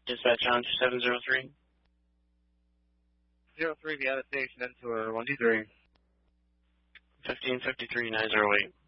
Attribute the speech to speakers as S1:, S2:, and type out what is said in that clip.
S1: Dispatch on 2703.
S2: 03, the out of station, N tour 123.
S1: 1553 908.